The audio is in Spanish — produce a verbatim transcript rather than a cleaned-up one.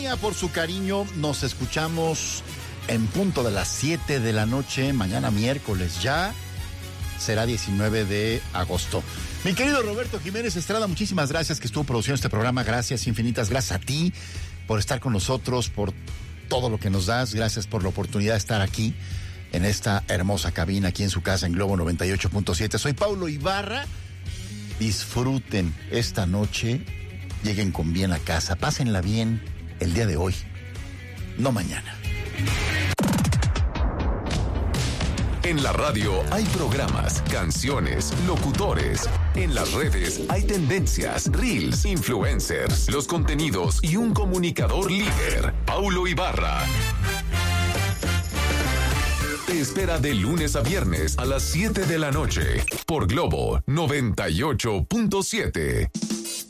Por su cariño, nos escuchamos en punto de las siete de la noche, mañana miércoles ya, será diecinueve de agosto. Mi querido Roberto Jiménez Estrada, muchísimas gracias que estuvo produciendo este programa, gracias infinitas, gracias a ti por estar con nosotros, por todo lo que nos das, gracias por la oportunidad de estar aquí, en esta hermosa cabina, aquí en su casa en Globo noventa y ocho punto siete. Soy Paulo Ibarra, disfruten esta noche, lleguen con bien a casa, pásenla bien el día de hoy, no mañana. En la radio hay programas, canciones, locutores. En las redes hay tendencias, reels, influencers, los contenidos y un comunicador líder. Paulo Ibarra te espera de lunes a viernes a las siete de la noche por Globo noventa y ocho punto siete.